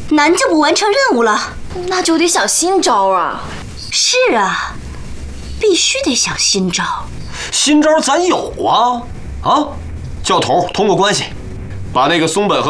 咱就不完成任务了。 那就得想新招啊。 是啊，必须得想新招。 新招咱有啊！啊，叫头通过关系，把那个松本和